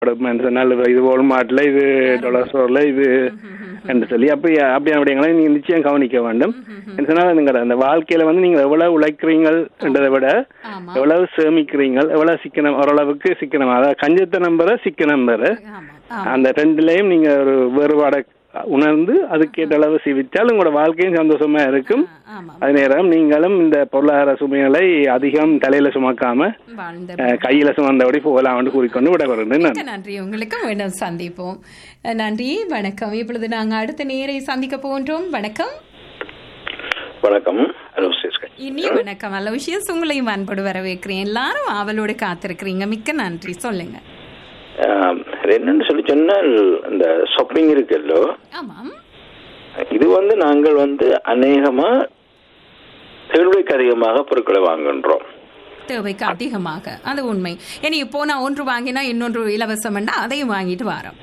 சொன்னால் இது வால்மார்ட்ல இது டாலர் ஸ்டோர்ல இது என்று சொல்லி அப்படி அப்படிங்களா நீங்க நிச்சயம் கவனிக்க வேண்டும். சொன்னால் நீங்க அந்த வாழ்க்கையில வந்து நீங்க எவ்வளவு உழைக்கிறீங்கன்றதை விட எவ்வளவு சேமிக்கிறீங்க, எவ்வளவு சிக்கனம், ஓரளவுக்கு சிக்கனம், அதாவது கஞ்சத்தை நம்புற சிக்கனம் பெற, அந்த ரெண்டுலயும் நீங்க ஒரு வேறுபாடை உணர்ந்து அதுக்கேற்ற அளவு சிவித்தால் உங்களோட வாழ்க்கையும் சந்தோஷமா இருக்கும். அதே நேரம் நீங்களும் இந்த பொருளாதார சுமைகளை அதிகம் தலையில சுமக்காம கையில சுமந்தபடி போகலாம் கூறிக்கொண்டு விட வருகிறேன். நன்றி. உங்களுக்கு மீண்டும் சந்திப்போம். நன்றி, வணக்கம். இப்பொழுது நாங்கள் அடுத்த நேரை சந்திக்க போன்றோம். வணக்கம். வணக்கம். இனி வணக்கம் அலோசியஸ், உங்களையும் அன்போடு வரவேற்கிறேன். எல்லாரும் ஆவலோடு காத்திருக்கிறீங்க. மிக்க நன்றி. சொல்லுங்க. என்னன்னு சொல்லி சொன்னால் இந்த ஷாப்பிங் இருக்குல்லோ, இது வந்து நாங்கள் வந்து அநேகமா தேவைக்கு அதிகமாக பொருட்களை வாங்குகின்றோம். தேவைக்கு அதிகமாக, அது உண்மை. இனி போனா ஒன்று வாங்கினா இன்னொன்று இலவசம், அதையும் வாங்கிட்டு வரோம்.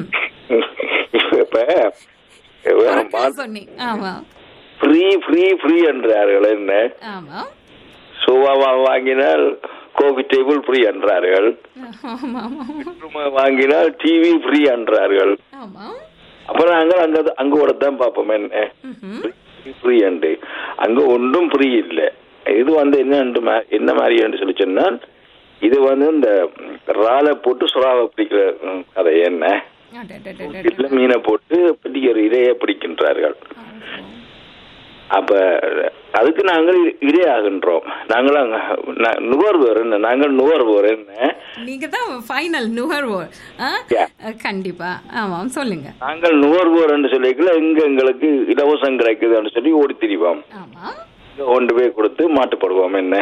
சொன்னீங்க. ஆமா, ஃப்ரீ ஃப்ரீ ஃப்ரீ என்றார்கள். என்ன, சோஃபா வாங்கினால் கோபி டேபிள் ஃப்ரீ என்றார்கள், வாங்கினால் டிவி ஃப்ரீ என்றார்கள். அப்புறம் நாங்கள் அங்க ஓடத்தான் பார்ப்போம். என்ன ஃப்ரீ அண்டு அங்க ஒன்றும் ஃப்ரீ இல்லை. இது வந்து என்ன மாதிரி என்று சொல்லி சொன்னால், இது வந்து இந்த ராலை போட்டு சுறாவை பிடிக்கிற கதை. என்ன, மீனை போட்டு பிடிக்கிற இரையை பிடிக்கின்றார்கள். அப்ப அதுக்கு நாங்கள் இரையாகின்றோம். நாங்கள் நுகர்வோர். என்ன, நாங்கள் நுகர்வோர். என்ன, நீங்க தான் ஃபைனல் நுகர்வோர். கண்டிப்பா. ஆமாம், சொல்லுங்க. நாங்கள் நுகர்வோர் என்று சொல்லிக்கல, எங்களுக்கு இலவசம் கிடைக்குதுன்னு சொல்லி ஓடி திரிவோம். கொண்டு போய் கொடுத்து மாட்டுப்படுவோம். என்ன,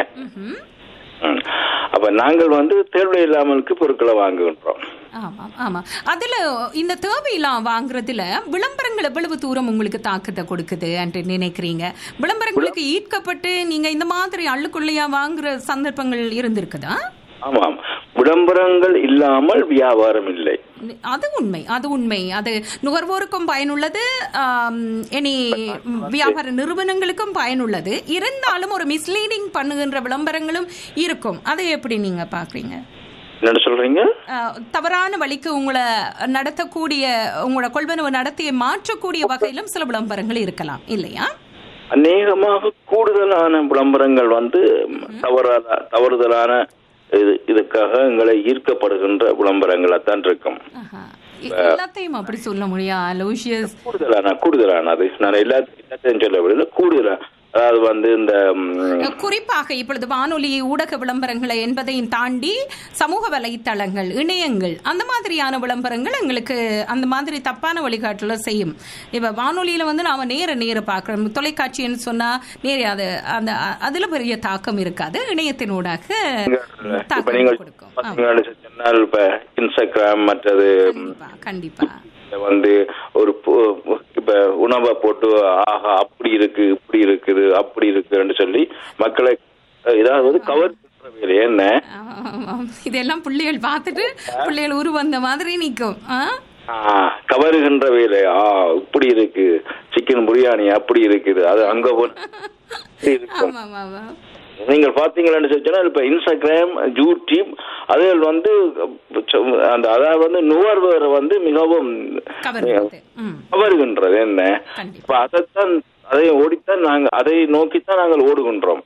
அப்ப நாங்கள் வந்து தேவை இல்லாமலுக்கு பொருட்களை வாங்குகின்றோம். ஆமா ஆமா. அதுல இந்த தேவையெல்லாம் வாங்குறதுல விளம்பரங்கள் எவ்வளவு தூரம் உங்களுக்கு தாக்கத்தை கொடுக்குது என்று நினைக்கிறீங்க? விளம்பரங்களுக்கு ஈர்க்கப்பட்டு நீங்க இந்த மாதிரி அள்ளுக்குள்ளையா வாங்குற சந்தர்ப்பங்கள் இருந்திருக்குதா? ஆமாம், விளம்பரங்கள் இல்லாமல் வியாபாரம் இல்லை. அது உண்மை, அது உண்மை. அது நுகர்வோருக்கும் பயனுள்ளது, இனி வியாபார நிறுவனங்களுக்கும் பயனுள்ளது. இருந்தாலும் ஒரு மிஸ்லீடிங் பண்ணுகின்ற விளம்பரங்களும் இருக்கும். அதை எப்படி நீங்க பாக்குறீங்க? என்ன சொல்றீங்க? தவறான வழிக்கு உங்களை நடத்தக்கூடிய, உங்களோட கொள்வனவு நடத்திய மாற்றக்கூடிய வகையிலும் சில விளம்பரங்கள் இருக்கலாம் இல்லையா? அநேகமாக கூடுதலான விளம்பரங்கள் வந்து தவறுதலான இதுக்காக எங்களை ஈர்க்கப்படுகின்ற விளம்பரங்களா தான் இருக்கும். எல்லாத்தையும் அப்படி சொல்ல முடியாது. கூடுதலானது நான் எல்லாத்தையும் சொல்ல முடியல. கூடுதலா, அதாவது வந்து இந்த குறிப்பாக இப்பொழுது வானொலி ஊடக விளம்பரங்களை என்பதையும் தாண்டி சமூக வலைத்தளங்கள், இணையங்கள், அந்த மாதிரியான விளம்பரங்கள் எங்களுக்கு அந்த மாதிரி தப்பான வழிகாட்டுல செய்யும். இப்ப வானொலியில வந்து நாம நேர பார்க்கிறோம். தொலைக்காட்சின்னு சொன்னா நேர அது அந்த அதுல பெரிய தாக்கம் இருக்காது. இணையத்தினூடாக தாக்கம் கொடுக்கும். இப்ப இன்ஸ்டாகிராம் மற்றது கண்டிப்பா வந்து ஒரு இப்ப உணவை போட்டு ஆஹா அப்படி இருக்கு இப்படி இருக்குது அப்படி இருக்குன்னு சொல்லி மக்களை ஏதாவது கவர் பண்ற வேலை. என்ன, இதெல்லாம் பிள்ளைகள் பார்த்துட்டு பிள்ளைகள் உருவந்த மாதிரி நிற்கும். கவருகின்ற வேலை. இப்படி இருக்கு சிக்கன் பிரியாணி அப்படி இருக்குது, அது அங்க இருக்கும். நீங்கள் பாத்தீங்கன்னு சொன்னா இப்ப இன்ஸ்டாகிராம், யூடியூப் அதில் வந்து அந்த அதாவது வந்து நுகர்வோரை வந்து மிகவும் கவருகின்றது. என்ன, இப்ப அதை ஓடித்தான் நாங்கள் அதை நோக்கித்தான் நாங்கள் ஓடுகின்றோம்.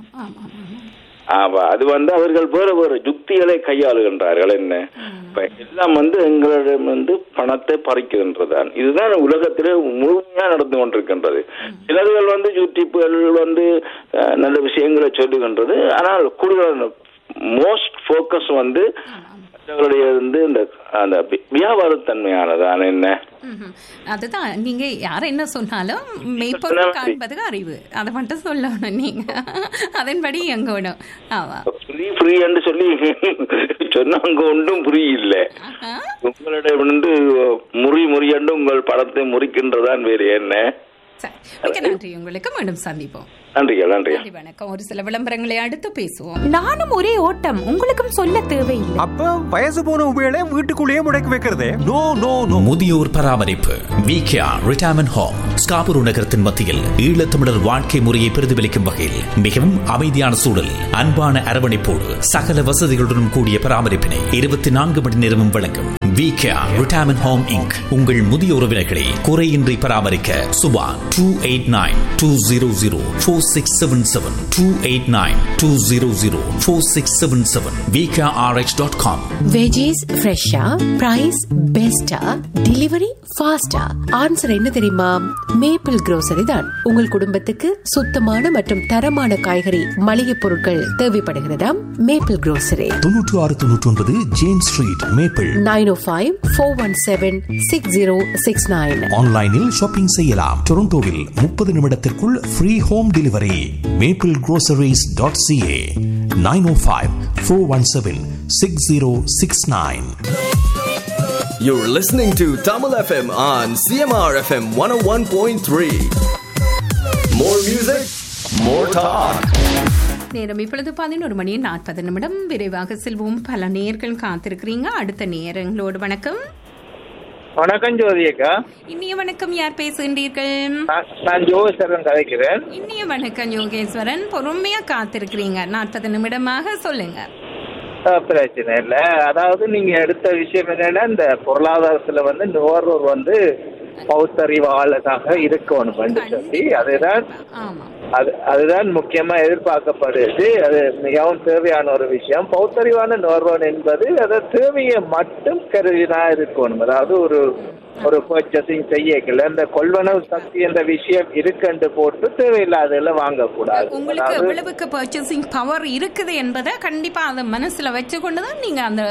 அது வந்து அவர்கள் வேற வேற யுக்திகளை கையாளுகின்றார்கள். என்ன, இப்ப எல்லாம் வந்து எங்களிடம் வந்து பணத்தை பறிக்கின்றதான். இதுதான் உலகத்திலே முழுமையா நடந்து கொண்டிருக்கின்றது. சிலர்கள் வந்து யூடியூப்கள் வந்து நல்ல விஷயங்களை சொல்லுகின்றது. ஆனால் கூடுதலான மோஸ்ட் போக்கஸ் வந்து அவர்களுடைய வந்து இந்த அந்த வியாபாரத்தன்மையானதான். என்ன, அதுதான் நீங்க யார என்ன சொன்னாலும் மெய்ப்பொருள் காண்பது அறிவு, அதை மட்டும் சொல்லணும். நீங்க அதன்படி எங்கணும். ஃப்ரீ என்று சொல்லி சொன்னா அங்க ஒன்றும் புரியல. உங்களுடைய வந்து முறியண்டு உங்கள் படத்தை முறிக்கின்றதான் வேறு. என்ன, மிக்க நன்றி உங்களுக்கு. மீண்டும் சந்திப்போம். நன்றி. வணக்கம். ஒரு சில விளம்பரங்களை அடுத்து பேசுவோம். நானும் ஒரே ஓட்டம், உங்களுக்கும் சொல்ல தேவையில்லை. அப்ப வயசு போன உபயோக வீட்டுக்குள்ளேயே முடக்கி வைக்கிறதே. No no no. முதியோர் பராமரிப்பு விகேஆர் ரிட்டையர்மென்ட் ஹோம் ஸ்காபூர் நகரத்தின் மத்தியில் ஈழத்தமிழர் வாழ்க்கை முறையை பிரதிபலிக்கும் வகையில் மிகவும் அமைதியான சூழல், அன்பான அரவணைப்போடு சகல வசதிகளுடன் கூடிய பராமரிப்பினை 24 மணி நேரமும் வழங்கும் விகேஆர் ரிட்டையர்மென்ட் ஹோம் இன்க். உங்கள் முதிய உறவினர்களை குறையின்றி பராமரிக்க சுபா 289-200-4677 289-200-4677 VKRH.com. வெஜிஸ் ஃப்ரெஷ்ஷா, பிரைஸ் பெஸ்டா, டெலிவரி ஃபாஸ்டா. ஆன்சர் என்ன தெரியுமா? மேப்பிள் grocery தான். உங்கள் குடும்பத்துக்கு சுத்தமான மற்றும் தரமான காய்கறி மளிகை பொருட்கள் தேவைப்படுகிறதா? Maple grocery 9699 James street, maple. 905-417-6069. ஆன்லைனில் ஷாப்பிங் செய்யலாம். டொரண்டோவில் 30 நிமிடத்திற்குள் free home delivery. maplegroceries.ca 905-417-6069. You're listening to Tamil FM on CMR FM 101.3. More music, more talk. நேரம் இப்பொழுது 11:40. விரைவாக செல்வோம். பல நேயர்கள் காத்திருக்கிறீங்க. அடுத்த நேரங்களோடு வணக்கம். வணக்கம் ஜோதியக்கா. இனிய வணக்கம். யார் பேசுகின்றீர்கள்? நான் யோகேஸ்வரன் கதைக்கிறேன். இனிய வணக்கம் யோகேஸ்வரன். பொறுமையா காத்திருக்கிறீங்க. 40 நிமிடமாக சொல்லுங்க. பிரச்சனை இல்ல. அதாவது நீங்க எடுத்த விஷயம் என்னன்னா, இந்த பொருளாதாரத்துல நுகர்வோர் பௌத்தறிவாளராக இருக்கணும் சொல்லி அதுதான் முக்கியமா எதிர்பார்க்கப்படுது. அது மிகவும் தேவையான ஒரு விஷயம். பௌத்தறிவான நுகர்வோன் என்பது அதை தேவையை மட்டும் கருதினா இருக்கணும். அதாவது ஒரு பர்ச்சேசிங் செய்யல இந்த கொள்வனவு சக்தி என்ற விஷயம் இருக்குன்னு போட்டு தேவையில்லாதெல்லாம் வாங்கக்கூடாது. உங்களுக்கு எவ்வளவுக்கு பர்ச்சேசிங் பவர் இருக்குது என்பதை கண்டிப்பா அதை மனசுல வச்சுக்கொண்டுதான் நீங்க அந்த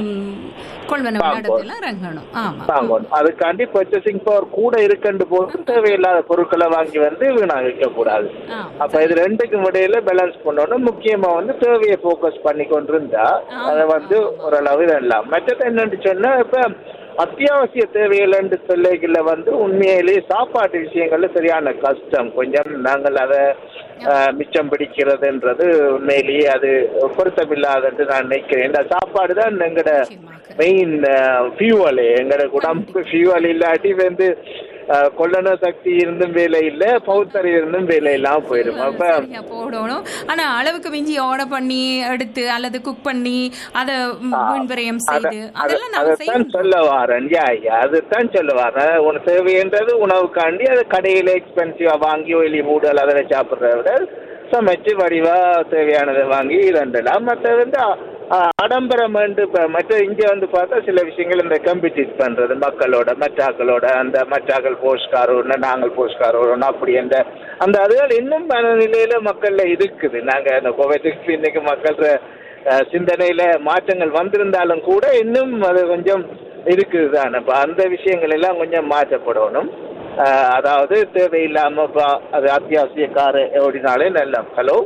அதுக்காண்டி பர்ச்சேசிங் பவர் கூட இருக்குன்னு போட்டு தேவையில்லாத பொருட்களை வாங்கி வீணாக கூடாது. அப்ப இது ரெண்டுக்கும் இடையில பேலன்ஸ் பண்ணணும். முக்கியமா தேவையை போக்கஸ் பண்ணி கொண்டிருந்தா அதை ஓரளவு இதெல்லாம். மற்றது என்னன்னு சொன்னா, இப்ப அத்தியாவசிய தேவைகள் சொல்லிக்கல உண்மையிலேயே சாப்பாட்டு விஷயங்கள்ல சரியான கஷ்டம். கொஞ்சம் நாங்கள் அதை மிச்சம் பிடிக்கிறதுன்றது உண்மையிலேயே அது பொருத்தமில்லாதது நான் நினைக்கிறேன். இந்த சாப்பாடு தான் எங்கட மெயின் ஃபியூவல். எங்கட உடம்புக்கு ஃபியூவல் இல்லாட்டி கொள்ளன சக்தி இருந்தும் வேலை இல்ல, பௌத்தறி இருந்தும் வேலை இல்லாம போயிடும். அப்ப போடணும். ஆனா அளவுக்கு மிஞ்சி ஆர்டர் பண்ணி எடுத்து அல்லது குக் பண்ணி அதை விரயம் செய்து அதைத்தான் சொல்ல வாரேன். அதுதான் சொல்ல வாரேன். உனக்கு தேவைன்றது உணவுக்காண்டி அதை கடையில எக்ஸ்பென்சிவா வாங்கி ஒலி மூடல் அதை சாப்பிட்றத விட சமைச்சு வடிவா தேவையானதை வாங்கி இரண்டலாம். மற்ற ஆடம்பரம் மற்ற இங்க பார்த்தா சில விஷயங்கள் இந்த கம்பெட்டிட் பண்றது மக்களோட மற்றாக்களோட, அந்த மற்றாக்கள் போஸ்ட்காரோட நாங்கள் போஸ்ட்காரோட அப்படி அந்த அதுகள் இன்னும் மனநிலையில மக்கள்ல இருக்குது. நாங்க அந்த கோவிட்டுக்கு இன்னைக்கு மக்கள் சிந்தனையில மாற்றங்கள் வந்திருந்தாலும் கூட இன்னும் அது கொஞ்சம் இருக்குது தான். அப்ப அந்த விஷயங்கள் எல்லாம் கொஞ்சம் மாற்றப்படணும். அதாவது தேவையில்லாம அது அத்தியாவசிய காரு ஓடினாலே நல்ல. ஹலோ,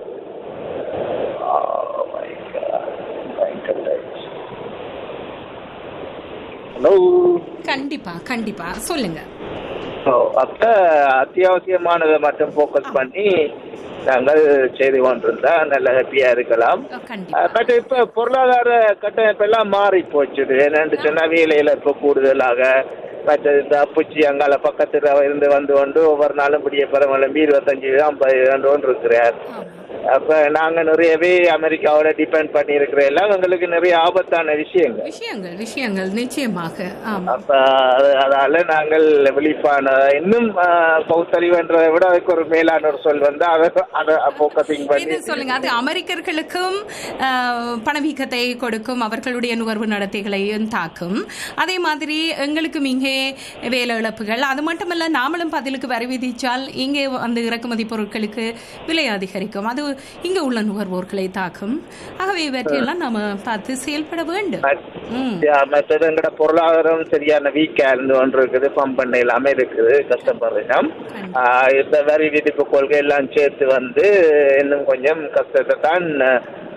ஹலோ, கண்டிப்பா கண்டிப்பா சொல்லுங்க. அப்ப அத்தியாவசியமானதை மட்டும் போக்கஸ் பண்ணி நாங்கள் செய்து கொண்டிருந்தா நல்ல ஹாப்பியா இருக்கலாம். பட் இப்ப பொருளாதார கட்டமைப்பெல்லாம் மாறி போச்சுது. என்னன்னு சொன்னா வேலையில இப்ப கூடுதலாக மற்ற இந்த பூச்சி அங்கால பக்கத்துல இருந்து கொண்டு ஒவ்வொரு நாளும் பிடிய பரவாயில்ல 25-50 இருக்கிறார். அப்ப நாங்க நிறையவே அமெரிக்காவோட டிபெண்ட் பண்ணி இருக்கிற எல்லாம் எங்களுக்கு நிறைய ஆபத்தான விஷயங்கள் நிச்சயமாக. அப்ப அதால நாங்கள் விழிப்பான இன்னும் பௌத்தறிவுன்றதை விட அதுக்கு ஒரு மேலான ஒரு சொல் அதை போக்கசிங் பண்ணி சொல்லுங்க. அது அமெரிக்கர்களுக்கும் பணவீக்கத்தை கொடுக்கும், அவர்களுடைய நுகர்வு நடத்தைகளையும் தாக்கும். அதே மாதிரி எங்களுக்கும் இங்கே வேலை இழப்புகள். அது மட்டுமல்ல, நாமளும் பதிலுக்கு வரி விதிச்சால் இங்கே அந்த இறக்குமதி பொருட்களுக்கு விலை அதிகரிக்கும். அது இங்க உள்ள நுகர்வோர்களை தாக்கும். ஆகவே இவற்றையெல்லாம் நாம பார்த்து செயல்பட வேண்டும். மற்றது எங்கட பொருளாதாரம் சரியான வீக்கா இருந்து ஒன்று இருக்குது. பம்ப் பண்ண எல்லாமே இருக்குது. கஷ்டப்படுறோம். இந்த வரி விதிப்பு கொள்கை எல்லாம் சேர்த்து இன்னும் கொஞ்சம் கஷ்டத்தை தான்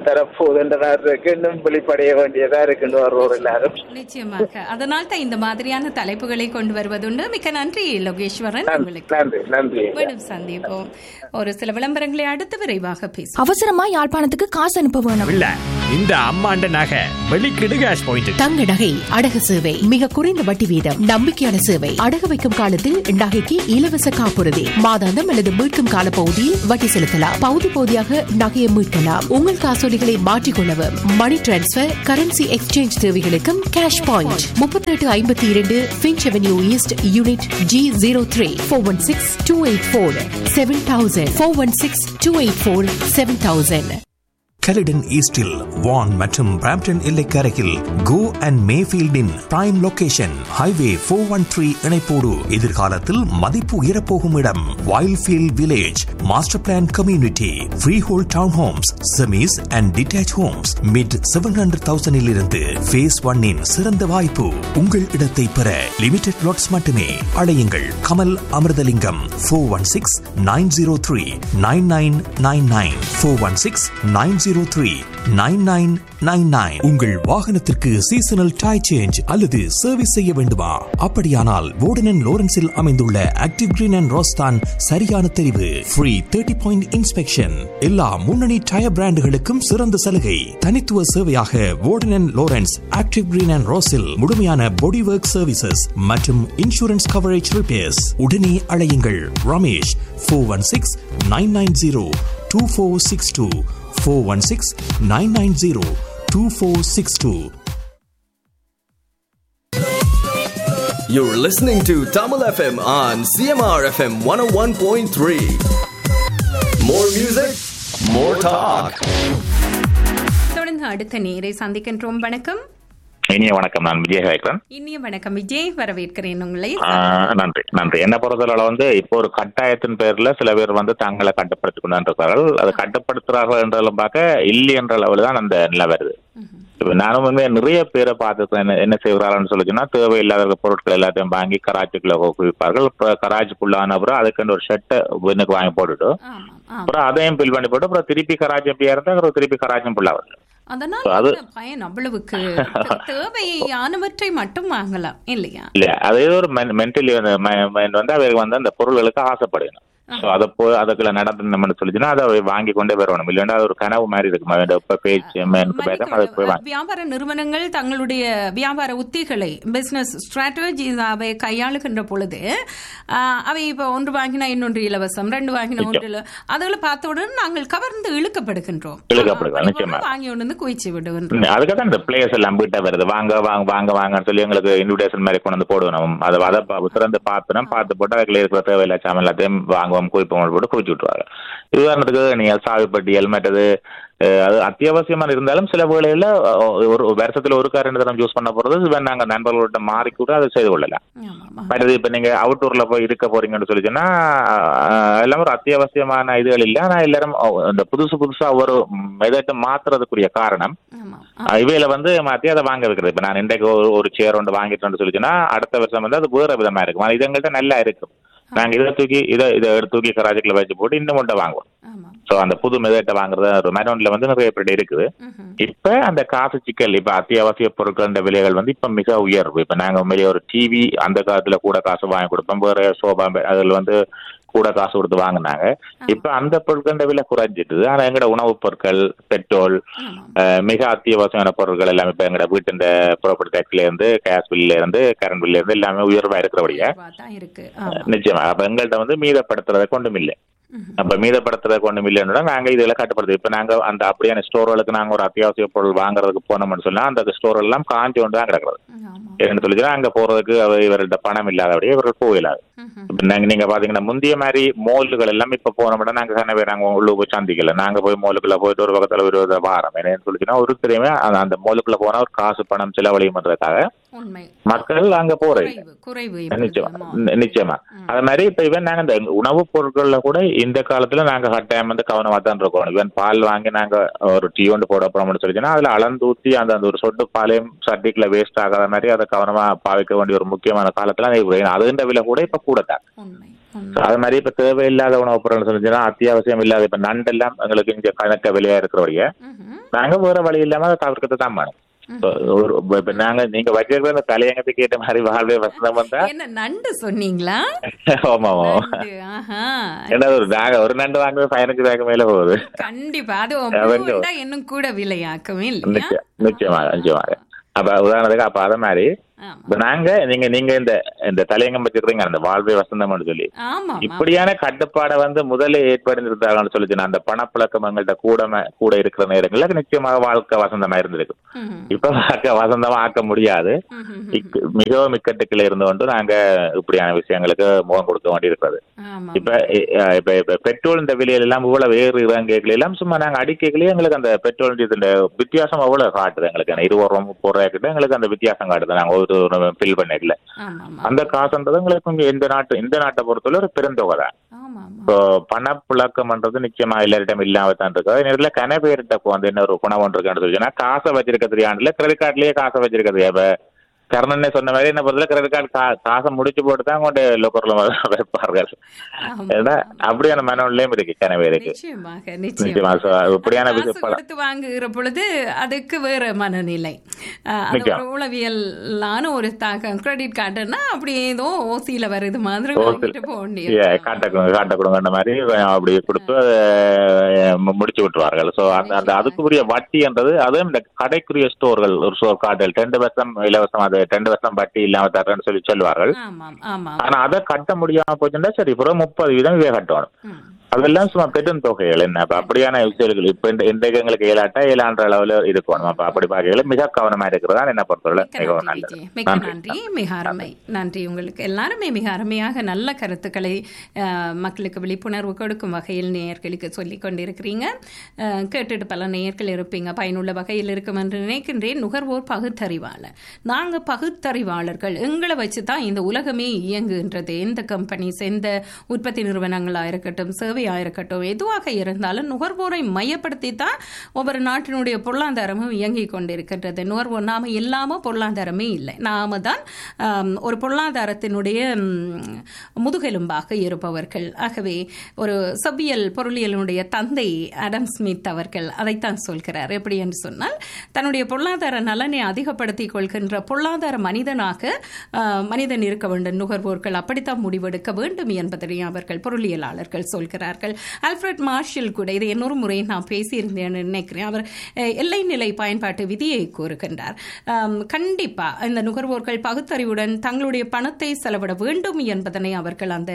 தரப்போகுதுன்றதுக்கு இன்னும் வெளிப்படைய வேண்டியதா இருக்குன்னு வருவோம் எல்லாரும். நிச்சயமாக. அதனால் தான் இந்த மாதிரியான தலைப்புகளை கொண்டு வருவதுண்டு. மிக்க நன்றி லோகேஸ்வரன். நன்றி. மீண்டும் சந்திப்போம். ஒரு சில விளம்பரங்களை அடுத்து விரைவாக பேசும். அவசரமா யாழ்ப்பாணத்துக்கு காசு அனுப்ப வேணும். இல்ல இந்த அம்மாண்ட நகை வெளிக்கிடு கேஷ் பாயிண்ட். தங்க நகை அடகு சேவை மிக குறைந்த வட்டி வீதம், நம்பிக்கையான சேவை. அடகு வைக்கும் காலத்தில் நகைக்கு இலவச காப்புறுதி, மாதாந்தம் அல்லது மீட்கும் கால பகுதியில் வட்டி செலுத்தலாம். பகுதி பகுதியாக நகையை மீட்கலாம். உங்கள் காசோலிகளை மாற்றிக்கொள்ளவும், மணி டிரான்ஸ்பர், கரன்சி எக்ஸ்சேஞ்ச் தேவைகளுக்கும் cash point. 3852 Finch avenue east, unit G03. 416-284-7000. 416-284-7000. கலிடன் ஈஸ்டில் வான் மற்றும் Brampton எல்லைக்கரையில் go and மேஃபீல்டின் prime location. Highway 413 இணைப்போடு எதிர்காலத்தில் மதிப்பு உயரப்போகும் இடம். Wildfield village master plan community. Free whole down Holmes, semis and detach Holmes mid 700,000 இருந்து ஃபேஸ் 1 சிறந்த வாய்ப்பு. உங்கள் இடத்தை பெற லிமிடெட் லாட்ஸ் மட்டுமே. அழையுங்கள் கமல் அமிர்தலிங்கம் 416-903-9999. 416-903-9999. உங்கள் வாகனத்திற்கு சீசனல் டை சேஞ்ச் அல்லது சர்வீஸ் செய்ய வேண்டுமா? அப்படியானால் வோர்டன் அண்ட் லோரன்ஸில் அமைந்துள்ள ஆக்டிவ் கிரீன் அண்ட் ரோஸ் தான் சரியான தெரிவு. Free 30 point inspection. எல்லா முன்னணி டயர் பிராண்டுகளுக்கும் சிறந்த சலுகை. தனித்துவ சேவையாக வோர்டன் and Lawrence active green and ரோஸில் முழுமையான பாடி ஒர்க் சர்வீசஸ் மற்றும் இன்சூரன்ஸ் கவரேஜ் ரிப்பேர்ஸ். உடனே அழையுங்கள் Ramesh 416-990-2462. 416-990-2462. You're listening to Tamil FM on CMR FM 101.3. More music, more talk. தொடர்ந்து அடுத்த நேரை சந்திக்கின்றோம். வணக்கம். இனிய வணக்கம். நான் விஜய் கேட்கிறேன். இனிய வணக்கம் விஜய், வரவேற்கிறேன் உங்களை. நன்றி. என்ன பொறுத்தளவுல இப்போ ஒரு கட்டாயத்தின் பேர்ல சில பேர் தங்களை கட்டுப்படுத்திக் கொண்டிருக்கிறார்கள். அது கட்டுப்படுத்துறார்கள் என்றாலும் பார்க்க இல்லை என்ற அளவில் தான் அந்த நிலை வருது. நானும் நிறைய பேரை பார்த்துருக்கேன். என்ன செய்கிறார்கள் சொல்லிச்சுன்னா, தேவையில்லாத பொருட்கள் எல்லாத்தையும் வாங்கி கராச்சிக்குள்ள குவிப்பார்கள். கராச்சிக்குள்ளான அப்புறம் அதுக்கு ஒரு ஷர்ட்டை வீணுக்கு வாங்கி போட்டுட்டு அப்புறம் அதையும் பில் பண்ணி போட்டு அப்புறம் திருப்பி கராச்சி எப்படியா இருந்தா திருப்பி கராச்சியும் ஃபுல்லாக. அதனால பயன் அவ்வளவுக்கு தேவையானவற்றை மட்டும் வாங்கலாம் இல்லையா? இல்ல, அதே ஒரு மென்டலி அவருக்கு அந்த பொருள்களுக்கு ஆசைப்படணும். அதுக்குள்ள நடந்து சொல்லிச்சுன்னா அதை வாங்கி கொண்டே வரணும். இல்லைன்னா அது ஒரு கனவு மாதிரி இருக்கு. வியாபார நிறுவனங்கள் தங்களுடைய வியாபார உத்திகளை, பிசினஸ் ஸ்ட்ராட்டஜிஸாவை கையாளுகின்ற பொழுது அவை இப்ப ஒன்று வாங்கினா இன்னொன்று இலவசம், 2 வாங்கினா ஒன்று, அதுகளை பார்த்தவுடன் நாங்கள் கவர்ந்து இழுக்கப்படுகின்றோம். வாங்கி கொண்டு குவிச்சு விடுவோம். அதுக்காக இந்த பிளேஸ் எல்லாம் வீட்டை வருது, வாங்க வாங்க வாங்க வாங்கன்னு சொல்லி எங்களுக்கு இன்விடேஷன் மாதிரி கொண்டு வந்து போடுவோம். அதை திறந்து பார்த்து போட்டு அதுக்குள்ள இருக்கிற தேவையில்லை சாமி எல்லாத்தையும் வாங்க குவிப்போம் போட்டு குவிச்சு விட்டுருவாங்க. உதாரணத்துக்கு நீங்க சாவிப்பட்டி ஹெல்மெட் அது அத்தியாவசியமா இருந்தாலும் சில வேளையில ஒரு வருஷத்துல ஒரு கார் 2 தரம் யூஸ் பண்ண போறது நாங்க நண்பர்களோட மாறி கூட அதை செய்து கொள்ளலாம். மற்றது இப்ப நீங்க அவுட்டூர்ல போய் இருக்க போறீங்கன்னு சொல்லிச்சுன்னா எல்லாம் ஒரு அத்தியாவசியமான இதுகள் இல்லை. ஆனா எல்லாரும் இந்த புதுசா ஒரு இதை மாத்துறதுக்குரிய காரணம் இவையில மாத்தி அதை வாங்க வைக்கிறது. இப்ப நான் இன்றைக்கு ஒரு சேர் ஒன்று வாங்கிட்டேன்னு சொல்லிச்சுன்னா அடுத்த வருஷம் அது வேற விதமா இருக்கும். இது எங்கள்கிட்ட நல்லா இருக்கும். நாங்க இதை தூக்கி கராச்சிக்குள்ள வச்சு போட்டு இன்னும் ஒன்றை வாங்குவோம். சோ அந்த புது மெதட்டை வாங்குறது மெரோன்ல நிறைய பேர் இருக்குது. இப்ப அந்த காசு சிக்கல், இப்ப அத்தியாவசிய பொருட்கள் விலைகள் இப்ப மிக உயர்வு. இப்ப நாங்க உண்மையிலேயே ஒரு டிவி அந்த காலத்துல கூட காசு வாங்கி கொடுப்போம். வேற சோபா அதுல கூட காசு கொடுத்து வாங்கினாங்க. இப்ப அந்த பொருட்கள் விலை குறைஞ்சிட்டு. ஆனா எங்கட உணவுப் பொருட்கள், பெட்ரோல், மிக அத்தியாவசியமான பொருட்கள் எல்லாமே இப்ப எங்கட வீட்டு இந்த ப்ராப்பர்ட்டி டேக்ஸ்ல இருந்து, கேஸ் பில்ல இருந்து, கரண்ட் பில்ல இருந்து எல்லாமே உயர்வா இருக்கிறபடியா நிச்சயமா அப்ப எங்கள்கிட்ட மீதப்படுத்துறதை கொண்டும் இல்லை. அப்ப மீதப்படுத்துறதை கொண்டும் இல்லைன்னா நாங்க இதெல்லாம் கட்டுப்படுத்து. இப்ப நாங்க அந்த அப்படியான ஸ்டோர்களுக்கு நாங்க ஒரு அத்தியாவசிய பொருள் வாங்குறதுக்கு போனோம்னு சொன்னா அந்த ஸ்டோர் எல்லாம் காஞ்சி கொண்டு தான் கிடக்குறது. என்ன சொல்லிச்சுன்னா அங்க போறதுக்கு இவர்கள்ட்ட பணம் இல்லாதபடியே இவர்கள் போயிடாது. நீங்க பாத்தீங்கன்னா முந்தைய மாதிரி மோல்கள் எல்லாம் இப்ப போனோம்னா நாங்க கனவே நாங்க உள்ள போய் சந்திக்கல. நாங்க போய் மோலுக்குள்ள போயிட்டு ஒரு பக்கத்துல ஒரு வாரம் என்னன்னு சொல்லிச்சுன்னா ஒரு தெரியுமே அந்த மோலுக்குள்ள போனா ஒரு காசு பணம் செலவழியும் பண்றதுக்காக மக்கள் அங்க போறது நிச்சயமா. அது மாதிரி இப்ப இவன் நாங்க இந்த உணவுப் பொருட்கள்ல கூட இந்த காலத்துல நாங்க கட்டாயம் கவனமா தான் இருக்கோம். இவன் பால் வாங்கி நாங்க ஒரு டீ ஒன்று போட போறோம்னு சொல்லிச்சுன்னா அதுல அளந்தூத்தி அந்த ஒரு சொட்டு பாலையும் சட்டிக்குள்ள வேஸ்ட் ஆகாத மாதிரி அதை கவனமா பாவிக்க வேண்டிய ஒரு முக்கியமான காலத்துல அதுன்ற விலை கூட இப்ப கூடத்தான். அது மாதிரி இப்ப தேவையில்லாத உணவுப் பொருள் சொல்லிச்சுன்னா அத்தியாவசியம் இல்லாத இப்ப நண்டெல்லாம் எங்களுக்கு இங்க கணக்க விலையா இருக்கிறவங்க நாங்க வேற வழி இல்லாம அதை தவிர்க்கத்தை தான் வேணும். இப்ப நாங்க நீங்க வச்சிருக்கிற அந்த தலையங்கத்துக்கு ஏற்ற மாதிரி வாழ்வே வசந்தம் வந்தா என்ன நண்டு சொன்னீங்களா? ஆமா ஏன்னா ஒரு நண்டு வாங்குறது 15,000 மேல போகுது. கண்டிப்பா அது இன்னும் கூட விலையாக்கவே இல்லை. நிச்சயமாக. அப்ப உதாரணத்துக்கு அப்ப அத மாதிரி நாங்க நீங்க இந்த தலையங்கம் வச்சிருக்கீங்க அந்த வாழ்வே வசந்தம் சொல்லி இப்படியான கட்டுப்பாடை முதல்ல ஏற்படுத்திருந்தாங்கன்னு சொல்லிச்சு. அந்த பணப்பழக்கம் எங்கள்கிட்ட கூட இருக்கிற நேரங்கள்ல நிச்சயமாக வாழ்க்கை வசந்தமா இருந்திருக்கு. இப்ப வசந்தமா ஆக்க முடியாது. மிகவும் இக்கட்டுக்கள் இருந்து கொண்டு நாங்க இப்படியான விஷயங்களுக்கு முகம் கொடுக்க வேண்டி இருக்கிறது. இப்ப பெட்ரோல் இந்த விலையில எல்லாம் இவ்வளவு வேறு இறங்கைகள் எல்லாம் சும்மா நாங்க அடிக்கைகளே எங்களுக்கு அந்த பெட்ரோல் வித்தியாசம் அவ்வளவு காட்டுது. எங்களுக்கு 20 ரூபா 30 ரூபாய் கிட்ட எங்களுக்கு அந்த வித்தியாசம் காட்டுது. நாங்க பில் பண்ணல அந்த காசுன்றது எங்களுக்கு இந்த நாட்டை பொறுத்தவரை ஒரு பெருந்தொகை தான். இப்போ பணப்புழக்கம்ன்றது நிச்சயமா எல்லாரிடம் இல்லாம தான் இருக்கு. நேரத்துல கனபேரிட்ட என்ன ஒரு குணம் ஒன்று இருக்கான்னு சொல்லி காசை வச்சிருக்க தெரியாண்டுல கிரெடிட் கார்ட்லயே காசை வச்சிருக்கிறது. இப்ப கர்ணன் சொன்ன மாதிரி என்ன பொறுத்தல கிரெடிட் கார்டு காசை முடிச்சு போட்டு தான் கொண்டு லோக்கர்ல வைப்பார்கள். அப்படியான மனநிலையும் இருக்கு கனவேருக்கு. இப்படியான வாங்குகிற பொழுது அதுக்கு வேற மனநிலை உளவியலான ஒரு தாக்கம். கிரெடிட் கார்டுன்னா அப்படி ஏதோ ஓசியில வருது மாதிரி காட்ட கொடுங்க மாதிரி அப்படி கொடுத்து முடிச்சு விட்டுருவார்கள். ஸோ அந்த அதுக்குரிய வட்டின்றது அதுவும் இந்த கடைக்குரிய ஸ்டோர்கள் ஒரு ஸ்டோர் கார்டுகள் 10% இலவசம் 2% வட்டி இல்லாம தரேன்னு சொல்லுவார்கள். ஆனா அதை கட்ட முடியாம போச்சுன்னா சரி 30% இதை கட்டணும். அதெல்லாம் சும்மா பெரும் தொகைகள் என்ன அப்படியான விஷயங்கள் இப்ப இன்றைக்கு எங்களுக்கு 7 அளவுல இருக்கணும். அப்ப அப்படி பார்க்கல மிக கவனமா இருக்கிறதா என்ன பொறுத்தவரை மிகவும் நல்லது. மிக நன்றி. மிக அருமை. நன்றி. உங்களுக்கு எல்லாருமே மிக அருமையாக நல்ல கருத்துக்களை மக்களுக்கு விழிப்புணர்வு கொடுக்கும் வகையில் நேயர்களுக்கு சொல்லிக் கொண்டிருக்கிறீங்க. கேட்டுட்டு பல நேயர்கள் இருப்பீங்க. பயனுள்ள வகையில் இருக்கும் என்று நினைக்கின்றேன். நுகர்வோர் பகுத்தறிவாளர். நாங்க பகுத்தறிவாளர்கள். எங்களை வச்சுதான் இந்த உலகமே இயங்குகின்றது. எந்த கம்பெனிஸ் எந்த உற்பத்தி நிறுவனங்களா இருக்கட்டும் சேவை இருக்கட்டும் எதுவாக இருந்தாலும் நுகர்வோரை மையப்படுத்தி தான் ஒவ்வொரு நாட்டினுடைய பொருளாதாரமும் இயங்கிக் கொண்டிருக்கின்றது. நுகர்வோர் நாம இல்லாம பொருளாதாரமே இல்லை. நாம தான் ஒரு பொருளாதாரத்தினுடைய முதுகெலும்பாக இருப்பவர்கள். ஆகவே ஒரு செவ்வியல் பொருளியலுடைய தந்தை ஆடம் ஸ்மித் அவர்கள் அதைத்தான் சொல்கிறார். எப்படி என்று சொன்னால் தன்னுடைய பொருளாதார நலனை அதிகப்படுத்திக் கொள்கின்ற பொருளாதார மனிதனாக மனிதன் இருக்க வேண்டும். நுகர்வோர்கள் அப்படித்தான் முடிவெடுக்க வேண்டும் என்பதை அவர்கள் பொருளியலாளர்கள் சொல்கிறார்கள். ஆல்ஃபிரட் மார்ஷல் கூட இதை இன்னொரு முறை நான் பேசியிருந்தேன் நினைக்கிறேன். அவர் எல்லை நிலை பயன்பாட்டு விதியை கூறுகின்றார். கண்டிப்பா இந்த நுகர்வோர்கள் பகுத்தறிவுடன் தங்களுடைய பணத்தை செலவிட வேண்டும் என்பதனை அவர்கள் அந்த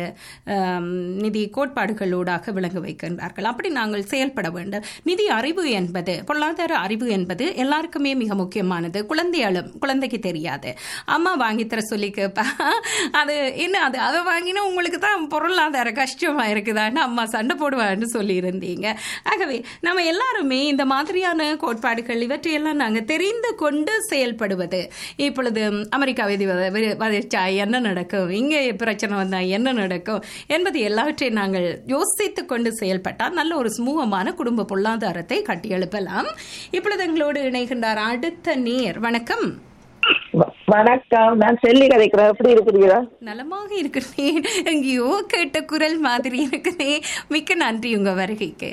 நிதி கோட்பாடுகளோடாக விளங்க வைக்கின்றார்கள். அப்படி நாங்கள் செயல்பட வேண்டும். நிதி அறிவு என்பது பொருளாதார அறிவு என்பது எல்லாருக்குமே மிக முக்கியமானது. குழந்தைக்கு தெரியாது. அம்மா வாங்கி தர சொல்லி கேட்பா அது என்ன அதை வாங்கினா உங்களுக்கு தான் பொருளாதார கஷ்டமா இருக்குதான்னு அம்மா சண்டை போடுவான்னு சொல்லி இருந்தீங்க. ஆகவே நம்ம எல்லாருமே இந்த மாதிரியான கோட்பாடுகள் இவற்றையெல்லாம் நாங்கள் தெரிந்து கொண்டு செயல்படுவது. இப்பொழுது அமெரிக்காவை வதிச்சா என்ன நடக்கும், இங்கே பிரச்சனை வந்தா என்ன நடக்கும் என்பது எல்லாவற்றையும் நாங்கள் யோசித்து கொண்டு செயல்பட்டால் நல்ல ஒரு சுமூகமான குடும்ப பொருளாதாரத்தை கட்டியெழுப்பலாம். இப்பொழுது எங்களோடு இணைகின்றார் அடுத்த நேர். வணக்கம். வணக்கம். நான் செல்லி கதைக்கிறேன். எப்படி இருக்கிறீங்களா? நலமாக இருக்கிறேன். எங்கேயோ கேட்ட குரல் மாதிரி இருக்குதே. மிக்க நன்றி உங்க வருகைக்கு.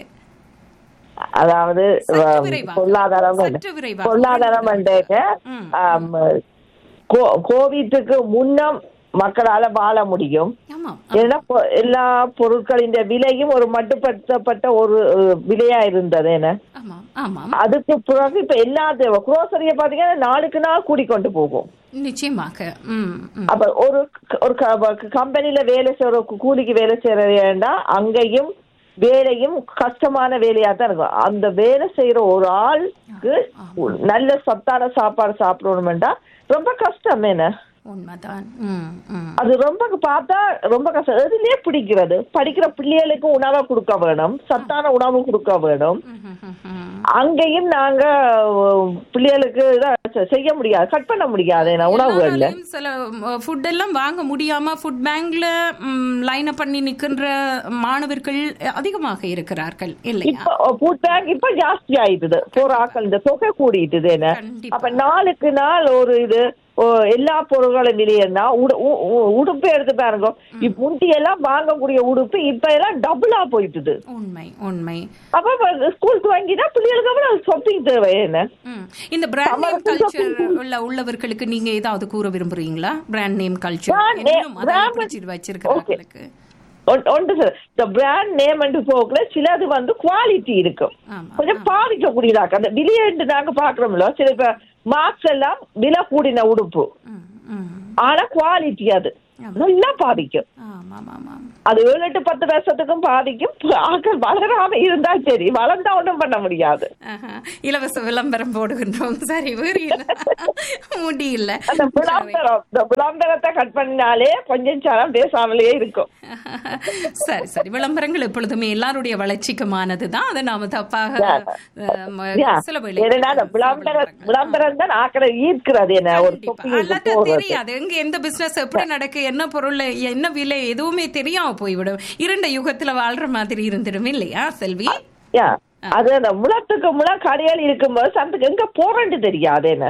அதாவது பொருளாதாரம் கோவிட்டுக்கு முன்னம் மக்களால வாழ முடியும். ஏன்னா எல்லா பொருட்களின் விலையும் ஒரு மட்டுப்படுத்தப்பட்ட ஒரு விலையா இருந்தது. அதுக்கு பிறகு இப்ப எல்லா குரோசரிய பாத்தீங்கன்னா நாளுக்கு நாள் கூடிக்கொண்டு போகும். நிச்சயமாக. அப்ப ஒரு கம்பெனில வேலை செய்யற கூலிக்கு வேலை செய்யறா அங்கேயும் வேலையும் கஷ்டமான வேலையா தான் இருக்கும். அந்த வேலை செய்யற ஒரு ஆளுக்கு நல்ல சத்தான சாப்பாடு சாப்பிடணும்டா ரொம்ப கஷ்டம். என்ன அது ரொம்ப பார்த்தா ரொம்ப கஷ்டம். எதுலயே பிடிக்கிறது படிக்கிற பிள்ளைகளுக்கு உணவை கொடுக்க வேணும், சத்தான உணவு கொடுக்க வேணும். அங்கேயும் நாங்க பிள்ளைகளுக்கு செய்ய முடியாது, கட் பண்ண முடியாது. உணவுகள்ல சில ஃபுட் எல்லாம் வாங்க முடியாம ஃபுட் பேங்க்ல லைன் பண்ணி நிக்கின்ற மாணவர்கள் அதிகமாக இருக்கிறார்கள் இல்லையா? ஃபுட் பேங்க் இப்ப ஜாஸ்தி ஆயிட்டுது. போற ஆக்கள் இந்த தொகை கூடிட்டுது. என்ன அப்ப நாளுக்கு நாள் ஒரு இது எல்லா பொருட்களும் விலையன்னா உடுப்பு எடுத்து பாருங்க. முந்தி எல்லாம் வாங்கக்கூடிய உடுப்பு இப்ப எல்லாம் டபுளா போயிட்டுது. உண்மை உண்மை. அப்ப ஸ்கூலுக்கு வாங்கினா பிள்ளைகளுக்கு அவ்வளவு ஷாப்பிங் தேவை. என்ன இந்த பிராண்ட் நேம் கல்ச்சர் உள்ளவர்களுக்கு நீங்க ஏதாவது கூற விரும்புறீங்களா? பிராண்ட் நேம் கல்ச்சர் வச்சிருக்கிறவங்களுக்கு ஒன்று சார், இந்த பிராண்ட் நேம் என்று போகல சிலது வந்து குவாலிட்டி இருக்கும், கொஞ்சம் பாதிக்க கூடியதாக்க. அந்த விலையென்று நாங்க பாக்குறோம்ல, சில இப்ப மார்க்ஸ் எல்லாம் விலை கூடின உடுப்பு, ஆனா குவாலிட்டி அது நல்லா பாதிக்கும். அது 7-8 10 வருஷத்துக்கும் பாதிக்கும். ஆக்கள் வளராம இருந்தா சரி, வளர்ந்தா ஒன்றும் பண்ண முடியாது. இலவச விளம்பரம் போடுகின்றோம். சரி, முடியல. அந்த விளம்பரத்தை கட் பண்ணினாலே கொஞ்சம் சரம் பேசாமலே இருக்கும். சரி சரி, விளம்பரங்கள் எப்பொழுதுமே எல்லாருடைய வளர்ச்சிக்குமானதுதான். அதை நாம தப்பாக விளம்பரம் தான் ஆக்களை ஈர்க்கிறது. தெரியாது எங்க எந்த பிசினஸ் எப்படி நடக்கு, என்ன பொருள், என்ன விலை, எதுவுமே தெரியாம போய்விடும். இரண்ட யுகத்துல வாழ்ற மாதிரி இருந்துடும் இல்லையா செல்வி? அது அந்த முளத்துக்கு முளம் கடையால் இருக்கும்போது சந்துக்கு எங்க போறேன்னு தெரியாது. என்ன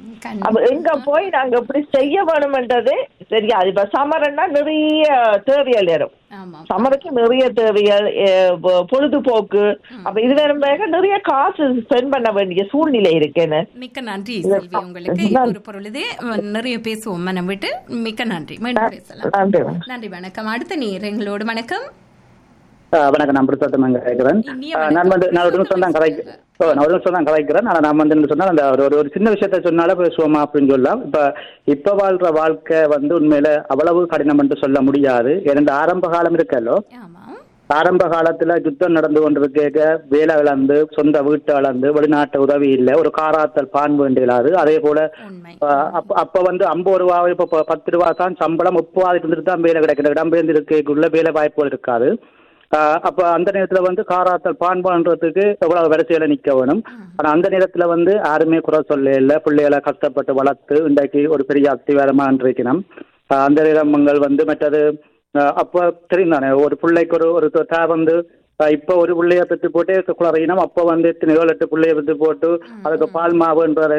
எங்க போய் நாங்க இப்படி செய்ய வேணும்ன்றது தெரியாது. இப்ப சமரன்னா நிறைய தேவைகள் ஏறும். சமருக்கு நிறைய தேவைகள், பொழுதுபோக்கு, அப்ப இது வேணும் நிறைய காசு ஸ்பெண்ட் பண்ண வேண்டிய சூழ்நிலை இருக்குன்னு. மிக்க நன்றி செல்வி, உங்களுக்கு ஒரு பொருளே நிறைய பேசுவோம் மனம் விட்டு. மிக்க நன்றி, மீண்டும் பேசலாம். நன்றி, வணக்கம். அடுத்த நேர் எங்களோடு. வணக்கம். வணக்கம், நான் புருஷோத்தமன் கேட்கிறேன். நான் ஒரு நிமிஷம் தான் கலைக்கிறேன். ஆனால் நான் வந்து சொன்னால் அந்த ஒரு சின்ன விஷயத்த சொன்னால பேசுவோமா அப்படின்னு சொல்லலாம். இப்ப வாழ்ற வாழ்க்கை வந்து உண்மையில அவ்வளவு கடினம் என்று சொல்ல முடியாது. ஏன்னா ஆரம்ப காலம் இருக்கல்லோ, ஆரம்ப காலத்துல யுத்தம் நடந்து கொண்டிருக்க, வேலை இழந்து, சொந்த வீட்டை இழந்து, வெளிநாட்டு உதவி இல்லை, ஒரு காராத்தல் பான் வேண்டியலாது. அதே போல அப்ப வந்து 50 ரூபா, இப்ப 10 ரூபா தான் சம்பளம், 30 இருந்துட்டு தான் வேலை கிடைக்கிற இடம்பெயர்ந்து இருக்கக்குள்ள வேலை வாய்ப்புகள் இருக்காது. அப்ப அந்த நேரத்துல வந்து காராத்தல் பான் பண்றதுக்கு எவ்வளவு வரிசையில நிக்க வேணும். ஆனா அந்த நேரத்துல வந்து யாருமே குறை சொல்ல இல்லை. பிள்ளைகளை கஷ்டப்பட்டு வளர்த்து இன்றைக்கு ஒரு பெரிய அத்திவாரமா இருக்கணும். அந்த நேரங்கள் வந்து மற்றது அப்ப தெரியும் தானே, ஒரு பிள்ளைக்கு ஒரு வந்து இப்ப ஒரு பிள்ளைய பெற்று போட்டு குளறினோம். அப்ப வந்து 7-8 பிள்ளைய பெற்று போட்டு அதுக்கு பால் மாவுன்றது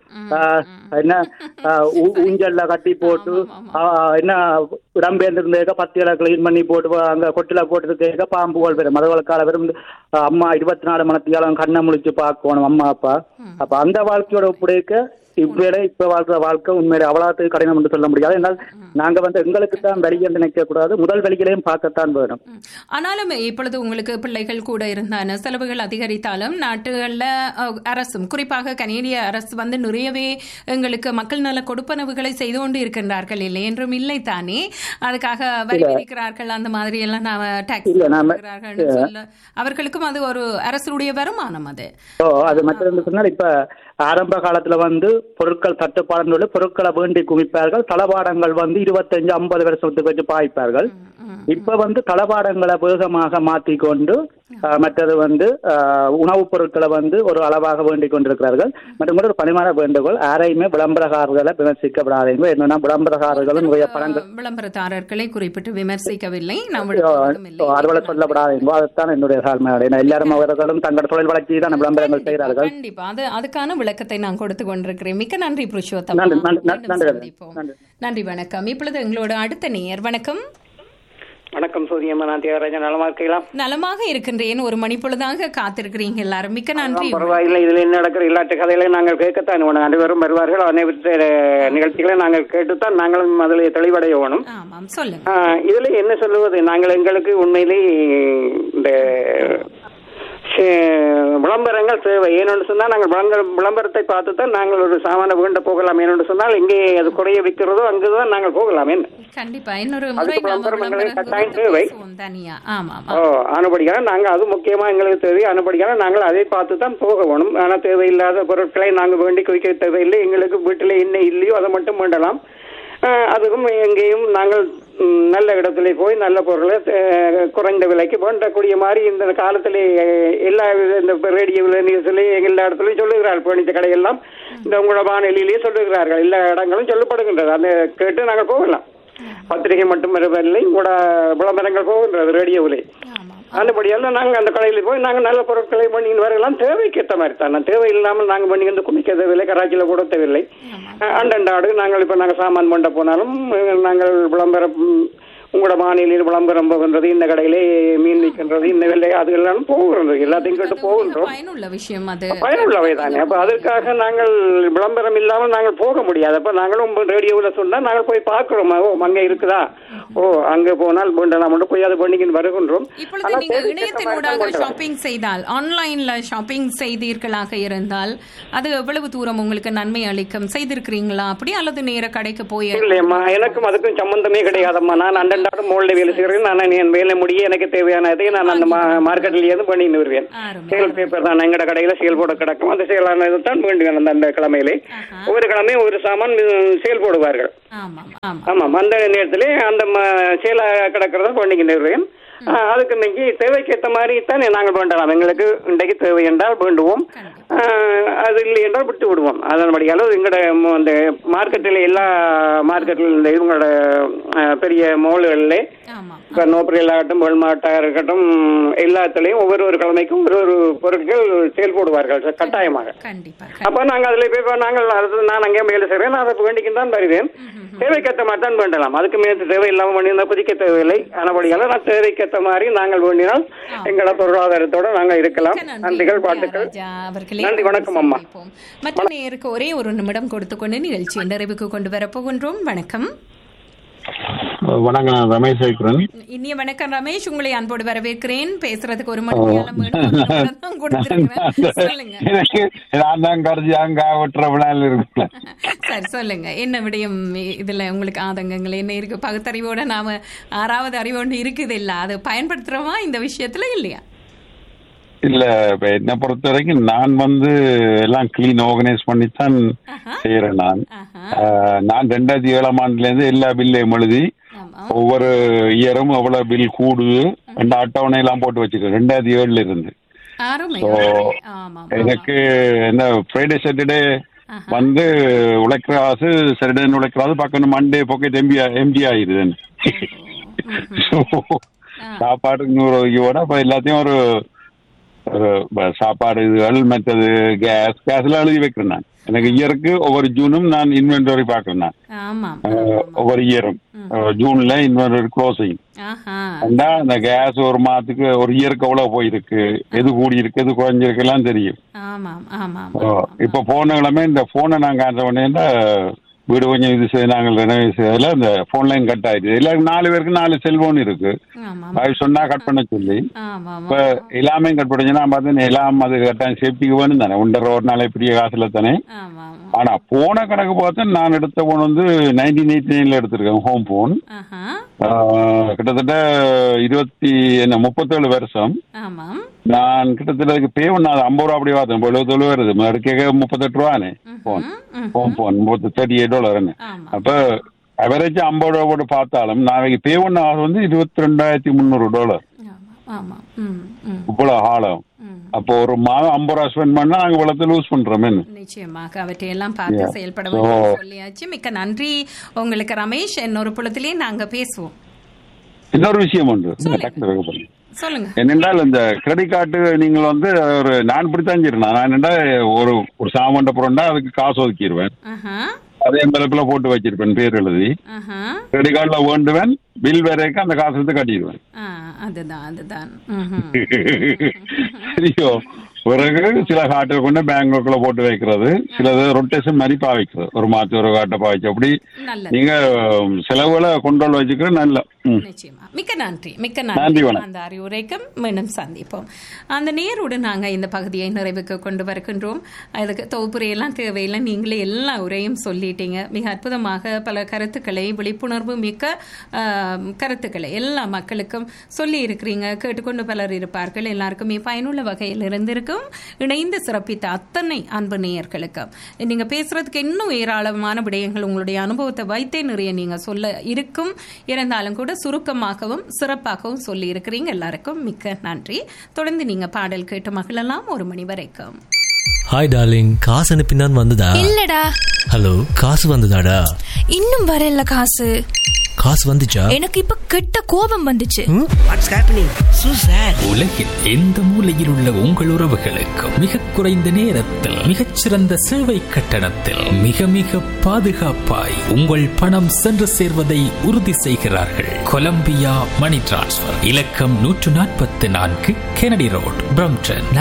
என்ன ஊஞ்சல்ல கட்டி போட்டு என்ன இடம்பெயர்ந்திருந்தேக்க பத்தியில கிளீன் பண்ணி போட்டு அங்க கொட்டில போட்டு பாம்புகள் வரும், மதவளக்கால வரும். அம்மா 24 மணித்தியாலும் கண்ணை முழிச்சு பார்க்கணும் அம்மா அப்பா. அப்ப அந்த வாழ்க்கையோட ஒப்படைக்க இப்ப வாழ்ற வாழ்க்கை உண்மையிலே அவ்வளவு கடினம் என்று சொல்ல முடியாது. என்றால் நாங்க வந்து எங்களுக்கு தான் வழி என்று நினைக்க கூடாது, முதல் வழிகளையும் பார்க்கத்தான் வேணும். ஆனாலும் இப்பொழுது உங்களுக்கு பிள்ளைகள் கூட இருந்தான செலவுகள் அதிகரித்தாலும் நாட்டுகள்ல அரசும், குறிப்பாக கனேடிய அரசு வந்து நிறையவே எங்களுக்கு மக்கள் நல கொடுப்பனவுகளை செய்து கொண்டு இருக்கின்றார்கள். இல்லை என்றும் இல்லை தானே, அதுக்காக வரி விதிக்கிறார்கள், அந்த மாதிரி எல்லாம் டாக்ஸ் அவர்களுக்கும் அது ஒரு அரசுடைய வருமானம். அது மட்டும் சொன்னால் இப்ப ஆரம்ப காலத்துல வந்து பொருட்கள் தட்டுப்பாடு, பொருட்களை வேண்டி குவிப்பார்கள். தளபாடங்கள் வந்து 25-50 வருஷத்துக்கு வச்சு பாய்ப்பார்கள். இப்ப வந்து தளபாடங்களை வேகமாக மாற்றிக்கொண்டு மற்றது வந்து உணவுப் பொருட்களை வந்து ஒரு அளவாக வேண்டிக் கொண்டிருக்கிறார்கள். மற்றும் ஒரு பணிமான வேண்டுகோள், யாரையுமே விளம்பரக்காரர்களை விமர்சிக்கப்படாதீங்க. என்னன்னா விளம்பரக்காரர்களும் நிறைய பணங்கள், விளம்பரதாரர்களை குறிப்பிட்டு விமர்சிக்கவில்லை, அவர்களை சொல்லப்படாதீங்க. அதுதான் என்னுடைய தாழ்மை. எல்லாரும் அவர்களும் தங்கள் தொழில் வளர்ச்சி தான் விளம்பரங்கள் செய்கிறார்கள். கண்டிப்பா அதுக்கான விளக்கத்தை நான் கொடுத்து கொண்டிருக்கிறேன். மிக்க நன்றி புருஷோத்தம். நன்றி, வணக்கம். இப்பொழுது எங்களோட அடுத்த நேயர். வணக்கம். வணக்கம் சூரியம்மா, நான் தியாகராஜன். நலமா இருக்கீங்களா? நலமாக இருக்கின்றேன். ஒரு மணிப்பொழுதாக காத்திருக்கிறீங்க எல்லாரும், மிக்க நன்றி. பரவாயில்லை, இதுல என்ன நடக்கிற இல்லாட்டு கதைகளை நாங்கள் கேட்கத்தான் வேணும். அனைவரும் வருவார்கள், அனைவரு நிகழ்ச்சிகளை நாங்கள் கேட்டுத்தான் நாங்களும் அதில் தெளிவடைய வேணும். சொல்லுங்க, இதுல என்ன சொல்லுவது, நாங்கள் எங்களுக்கு உண்மையிலே இந்த விளம்பரங்கள் தேவை. ஏனென்று சொன்னால் நாங்கள் விளம்பரத்தை பார்த்து தான் நாங்கள் ஒரு சாமான வேண்ட போகலாம். ஏனென்று சொன்னால் எங்கே அது குறைய விற்கிறதோ அங்குதான் நாங்கள் போகலாம். கண்டிப்பா கட்டாயம் தேவை. அனுபடிக்கான நாங்கள் அது முக்கியமா எங்களுக்கு தேவை. அனுபடிக்கான நாங்கள் அதை பார்த்து தான் போக வேணும். ஆனால் தேவையில்லாத பொருட்களை நாங்கள் வேண்டி குவிக்க தேவையில்லை. எங்களுக்கு வீட்டில் என்ன இல்லையோ அதை மட்டும் வேண்டலாம். அதுக்கும் எங்கேயும் நாங்கள் நல்ல இடத்துல போய் நல்ல பொருளை குறைந்த விலைக்கு வேண்டக்கூடிய மாதிரி இந்த காலத்திலே எல்லா இந்த ரேடியோவில் நியூஸ்ல எல்லா இடத்துலையும் சொல்லுகிறார்கள். பணித்த கடையெல்லாம் இந்த உங்களோட வானொலியிலேயே சொல்லுகிறார்கள். எல்லா இடங்களும் சொல்லப்படுகின்றது. அந்த கேட்டு நாங்கள் போகலாம். பத்திரிகை மட்டும் வரவில்லை, கூட விளம்பரங்கள் போகின்றது ரேடியோவிலே. அதுபடியால நாங்கள் அந்த கடையில் போய் நாங்கள் நல்ல பொருட்களை பண்ணின்னு வரலாம். தேவைக்கு ஏற்ற மாதிரி தான். தேவை இல்லாமல் நாங்கள் பண்ணி வந்து குமிக்க தேவையில்லை, கராச்சியில் கூட தேவையில்லை. அண்டண்டாடு நாங்கள் இப்போ நாங்கள் சாமான் பண்ண போனாலும் நாங்கள் விளம்பரம் உங்களோட மாநில விளம்பரம் போகின்றது, இந்த கடையிலே மீன் விற்கின்றது, இந்த வெள்ளை அது எல்லாம் போகின்றது, எல்லாத்தையும் கேட்டு போகின்றோம். பயனுள்ள விஷயம், அது பயனுள்ளவை தானே. அப்ப அதற்காக நாங்கள் விளம்பரம் இல்லாமல் நாங்கள் போக முடியாது. அப்ப நாங்களும் ரேடியோவில் சொன்னா நாங்கள் போய் பார்க்கிறோம், ஓ அங்க இருக்குதா, ஓ அங்க போனால் வேண்டாம் மட்டும் போய் அதை பண்ணிக்கிட்டு வருகின்றோம். இப்பொழுது நீங்க இணையத்தினூடாக ஷாப்பிங் செய்தால், ஆன்லைன்ல ஷாப்பிங் செய்தீர்களாக இருந்தால் அது எவ்வளவு தூரம் உங்களுக்கு நன்மை அளிக்கும்? செய்திருக்கிறீங்களா அப்படி, அல்லது நேர கடைக்கு போய்? இல்லையம்மா, எனக்கும் அதுக்கும் சம்பந்தமே கிடையாதம்மா. நான் அண்டண்டாடும் மோல்ல வேலை செய்கிறேன். நான் என் வேலை முடிய எனக்கு தேவையானதை நான் அந்த மார்க்கெட்ல இருந்து பண்ணிட்டு வருவேன். சேல் பேப்பர் தான் எங்கட கடையில சேல் போட கிடக்கும். அந்த சேலானது தான் வேண்டுங்க. அந்த கிழமையிலே ஒவ்வொரு கிழமையும் ஒரு சாமான் சேல் போடுவார்கள். ஆமாம், அந்த நேரத்திலே அந்த சேல கிடக்கிறத பண்ணிக்கிட்டு வருவேன். அதுக்கு இன்னைக்கு தேவைக்கு ஏற்ற மாதிரி தான் நாங்கள் வேண்டலாம். எங்களுக்கு இன்றைக்கு தேவை என்றால் வேண்டுவோம், அது இல்லை என்றால் விட்டு விடுவோம். அதன்படியால் எங்களோட அந்த மார்க்கெட்டில் எல்லா மார்க்கெட்டில் இந்த இவங்களோட பெரிய மால்களில் இப்போ நோப்பரில் ஆகட்டும், வெல்மார்ட்டாக இருக்கட்டும், எல்லாத்துலேயும் ஒவ்வொரு கிழமைக்கும் ஒரு பொருட்கள் செயல் போடுவார்கள் கட்டாயமாக. அப்போ நாங்கள் அதில் போய் நான் அங்கே வேலை செய்கிறேன், நான் அதை வேண்டிக்கு தான் வருவேன். தேவைக்கேற்ற மாதிரி தான் வேண்டலாம். அதுக்கு மேலே தேவை இல்லாமல் பண்ணியிருந்தால் புதிக்க தேவையில்லை. ஆனபடியால் நான் தேவைக்கேற்ற மாதிரி நாங்கள் வேண்டினால் எங்களோட பொருளாதாரத்தோடு நாங்கள் இருக்கலாம். நன்றிகள், பாட்டுக்கள். நன்றி, வணக்கம் அம்மா. மற்ற நேருக்கு ஒரே ஒரு நிமிடம் கொடுத்துக்கொண்டு நிகழ்ச்சி நிறைவுக்கு கொண்டு வரப்போகின்றோம். வணக்கம். வணக்கம், ரமேஷ் இருக்கிறேன். இனிய வணக்கம் ரமேஷ், உங்களை அன்போடு வரவேற்கிறேன். பேசுறதுக்கு ஒரு மணி நேரம் கொடுத்திருக்கிறேன். சரி, சொல்லுங்க, என்ன விடயம் இதுல உங்களுக்கு ஆதங்கங்கள் என்ன இருக்கு? பகுத்தறிவோட நாம 6வது அறிவோண்டு இருக்குது இல்ல, அது பயன்படுத்துறோமா இந்த விஷயத்துல இல்லையா? இல்ல, இப்ப என்ன பொறுத்த வரைக்கும் நான் எல்லாம் கிளீன் ஆர்கனைஸ் பண்ணித்தான் செய்யறேன். நான் 2007ஆம் ஆண்டுல இருந்து எல்லா பில்லையும் எழுதி ஒவ்வொரு இயரும் எவ்வளவு பில் கூடுது ரெண்டு அட்டவணை எல்லாம் போட்டு வச்சிருக்கேன் 2007ல இருந்து. எனக்கு என்ன ஃப்ரைடே சாட்டர்டே உழைக்கிற காசு, சாட்டர்டே உழைக்கிற காசு பக்கம் மண்டே பாக்கெட் எம்ஜி ஆயிடுது. சாப்பாடு 100 அப்ப எல்லாத்தையும் ஒரு சாப்பாடு இதுகள் மற்றது கேஸ்ல எழுதி வைக்கிறேன். நான் எனக்கு இயருக்கு ஒவ்வொரு ஜூனும் நான் இன்வென்டரி பாக்குறேன். நான் ஒவ்வொரு இயரும் ஜூன்ல இன்வென்டரி க்ளோசிங். அந்த கேஸ் ஒரு மாதத்துக்கு ஒரு இயருக்கு எவ்வளவு போயிருக்கு, எது கூடி இருக்கு, எது குறைஞ்சிருக்கு எல்லாம் தெரியும். இப்ப போன கிழமை இந்த போனை நான் காட்ட உடனே வீடு கொஞ்சம் இது நாங்கள் ரெனோவேட் செய்யறதுல இந்த போன் லைன் கட் ஆயிடுது. எல்லாருக்கும் 4 பேருக்கு 4 செல்போன் இருக்கு. சொன்னா கட் பண்ண சொல்லி இப்ப எல்லாமே கட் பண்ணிச்சுன்னா பார்த்தீங்கன்னா எல்லாம் அது கட்டாயம் சேஃப்டிக்கு வேணும் தானே. ஒரு நாளே பெரிய காசுல தானே. ஆனா போன கணக்கு பார்த்தா நான் எடுத்த போன் 1989ல எடுத்திருக்கேன். ஹோம் போன் கிட்டத்தட்ட 37 வருஷம். நான் கிட்டத்தட்ட அதுக்கு பே பண்ணாது 50 ரூபா அப்படி பார்த்தேன். 77 வருது, கேட்க 38 ரூபானே போன். Home phone $38. அப்ப அவரேஜ் 50 ரூபா போட்டு பார்த்தாலும் நாளைக்கு பே பண்ண $22,300 இவ்வளவு ஆழம். அப்போ ஒரு மாதம் 50 ரூபா ஸ்பெண்ட் பண்ணா நாங்க வளத்தை லூஸ் பண்றோம். நிச்சயமாக அவற்றையெல்லாம் பார்த்து செயல்பட சொல்லியாச்சு. மிக்க நன்றி உங்களுக்கு ரமேஷ். இன்னொரு புலத்திலே நாங்க பேசுவோம். இன்னொரு விஷயம் உண்டு, சொல்லுங்க. என்னென்றால் இந்த கிரெடிட் கார்டு நீங்கள் ஒரு நான் இப்படித்தான் செய்யறேன். நான் என்னடா ஒரு சாமான் புறண்டா அதுக்கு காசு ஒதுக்கிடுவேன். அதே மதிப்புல போட்டு வச்சிருப்பேன், பேர் எழுதி. கிரெடிட் கார்டுல வேண்டுவேன், பில் வரைக்கும் அந்த காசு எடுத்து கட்டிடுவேன். சரியோ, பிறகு சில காட்டுல கொண்டு பேங்க்குள்ள போட்டு வைக்கிறது, சிலது ரொட்டேஷன் மாதிரி பாவிக்கிறது. ஒரு மாத்தி ஒரு காட்டை பாவிச்சு அப்படி நீங்க செலவுகளை கொண்டு வச்சுக்கிற நல்ல. மிக்க நன்றி, மிக்க நன்றி. அந்த அறிவுரைக்கும் மீண்டும் சந்திப்போம். அந்த நேரோடு நாங்க இந்த பகுதியை நிறைவுக்கு கொண்டு வருகின்றோம். அதுக்கு தொகுப்புரையெல்லாம் தேவையில்லை, நீங்களே எல்லா உரையும் சொல்லிட்டீங்க. மிக அற்புதமாக பல கருத்துக்களை, விழிப்புணர்வு மிக்க கருத்துக்களை எல்லா மக்களுக்கும் சொல்லி இருக்கிறீங்க. கேட்டுக்கொண்டு பலர் இருப்பார்கள். எல்லாருக்குமே பயனுள்ள வகையில் இருந்திருக்கும். இணைந்து சிறப்பித்த அத்தனை அன்பு நேயர்களுக்கும் நீங்க பேசுறதுக்கு இன்னும் ஏராளமான விடயங்கள் உங்களுடைய அனுபவத்தை வைத்தே நிறைய நீங்க சொல்ல இருக்கும். இருந்தாலும் கூட சுருக்கமாகவும் சிறப்பாகவும் சொல்லி இருக்கிறீங்க. எல்லாருக்கும் மிக்க நன்றி. தொடர்ந்து நீங்க பாடல் கேட்டு மகிழலாம் 1 மணி வரைக்கும். ஹாய் டார்லிங், காசு அனுப்பினான் வந்ததா? இல்லடா. ஹலோ, காசு வந்ததாடா? இன்னும் வரல காசு. காசு வந்துச்சா? எனக்கு இப்ப கெட்ட கோபம் வந்துச்சு. உலகில் எந்த மூலையில் உள்ள உங்கள் உறவுகளுக்கு மிக குறைந்த நேரத்தில் மிகச்சிறந்த சேவை கட்டணத்தில் மிக மிக பாதுகாப்பாய் உங்கள் பணம் சென்று சேர்வதை உறுதி செய்கிறார்கள். கொலம்பியா மணி டிரான்ஸ்ஃபர். இலக்கம் 144 கெனடி ரோட், பிரம்டன்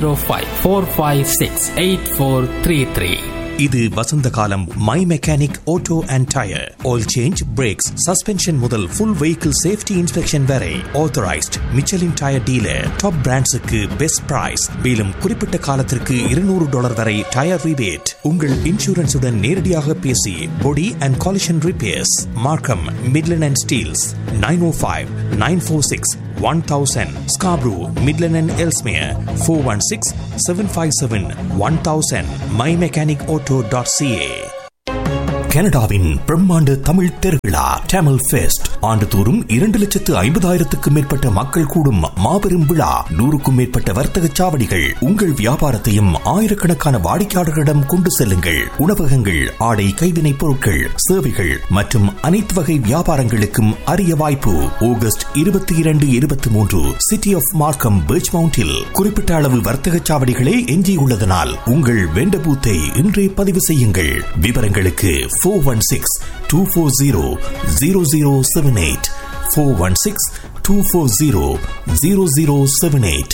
9054568433. இது வசந்த காலம். My mechanic auto and tyre oil change, breaks, suspension முதல் ஃபுல் வெஹிக்கிள் சேஃப்டி இன்ஸ்பெக்ஷன் வரை authorised Michelin tyre dealer. Top பிராண்ட்ஸுக்கு best price. மேலும் குறிப்பிட்ட காலத்திற்கு $200 வரை டயர் ரிபேட். உங்கள் இன்சூரன்ஸுடன் நேரடியாக பேசி பாடி அண்ட் காலிஷன் ரிப்பேர்ஸ். மார்க்கம், Midland and Steeles. 905-946-1000. Scarborough, Midland and Ellesmere. 416-757-1000. mymechanicauto.ca. கனடாவின் பிரம்மாண்ட தமிழ் திருவிழா டேமல் ஃபெஸ்ட். ஆண்டுதோறும் 2,50,000 மேற்பட்ட மக்கள் கூடும் மாபெரும் விழா. 100க்கும் மேற்பட்ட வர்த்தக சாவடிகள். உங்கள் வியாபாரத்தையும் ஆயிரக்கணக்கான வாடிக்கையாளர்களிடம் கொண்டு செல்லுங்கள். உணவகங்கள், ஆடை, கைவினைப் பொருட்கள், சேவைகள் மற்றும் அனைத்து வகை வியாபாரங்களுக்கும் அரிய வாய்ப்பு. ஆகஸ்ட் 22-23 சிட்டி ஆஃப் மார்க்கம், பீச் மவுண்டில் குறிப்பிட்ட அளவு வர்த்தக சாவடிகளே எஞ்சியுள்ளதனால் உங்கள் வெண்ட பூத்தை இன்றே பதிவு செய்யுங்கள். விவரங்களுக்கு 416-240-0078 416-240-0078.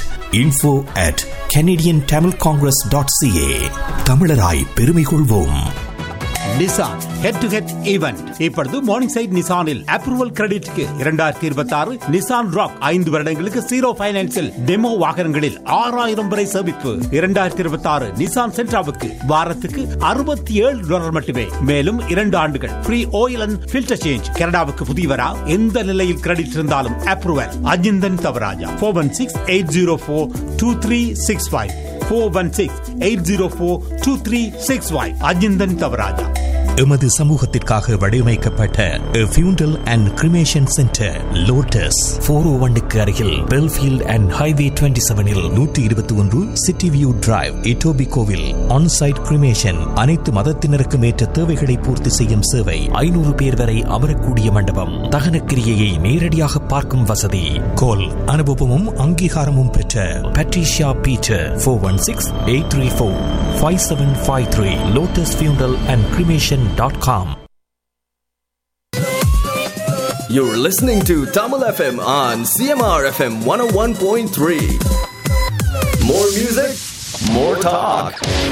info@canadiantamilcongress.ca. தமிழராய் பெருமை கொள்வோம். Nissan head to head event இப்பொழுது morning side நிசானில் approval கிரெடிட்க்கு 2026 Nissan rock 5 வருடங்களுக்கு 0 ஃபைனான்ஸில் டெமோ வாகனங்களில் 6,000 வரை சேமிப்பு. 2026 நிசான் சென்ட்ராவுக்கு வாரத்துக்கு $67 மட்டுமே. மேலும் 2 ஆண்டுகள் free oil and filter change. கனடாவுக்கு புதியவரா? எந்த நிலையில் கிரெடிட் இருந்தாலும் அப்ரூவல். அஜிந்தன் தவராஜா. 416-804-2365. 416-804-2365. அஜிந்தன் தவராஜா. எமது சமூகத்திற்காக வடிவமைக்கப்பட்ட ஃபியூண்டல் அண்ட் கிரிமேஷன் சென்டர் லோட்டஸ் 401க்கு அருகில் Belfield and highway 27இல் 121 city view drive, இட்டோபிகோவில். Onsite cremation. அனைத்து மதத்தினருக்கும் ஏற்ற தேவைகளை பூர்த்தி செய்யும் சேவை. 500 பேர் வரை அமரக்கூடிய மண்டபம். தகன கிரியையை நேரடியாக பார்க்கும் வசதி. கோல் அனுபவமும் அங்கீகாரமும் பெற்ற பட்ரிஷியா பீட்டர். 416-834-5753. லோட்டஸ் ஃபியூண்டல் and cremation .com. You're listening to Tamil FM on CMR FM 101.3. More music, more talk.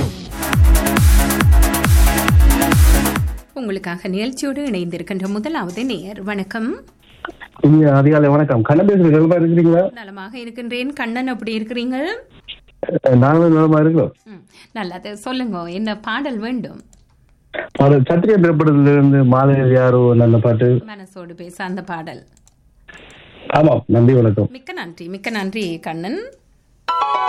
உங்களுக்காக நிகழ்ச்சியோடு இணைந்திருக்கின்ற முதலாவது நேயர். வணக்கம். அதிகாலை வணக்கம். கண்ணன் பேசுறீங்க. இருக்கிறீங்களா? நலமாக இருக்கின்றேன். கண்ணன், எப்படி இருக்கிறீங்க? நாங்களும் நலமா இருக்கிறோம். நல்லது. சொல்லுங்க, என்ன பாடல் வேண்டும்? சத்திரிய திரைப்படத்திலிருந்து மாலையில் யாரோ நல்ல பாட்டு, மனசோடு பேச அந்த பாடல். ஆமாம். நன்றி, வணக்கம். மிக்க நன்றி, மிக்க நன்றி கண்ணன்.